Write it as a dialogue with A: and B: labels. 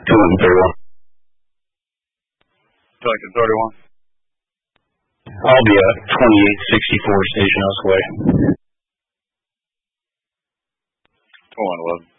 A: 231.
B: Pelican 31.
A: I'll be at 2864 Station House Way.
B: 2111.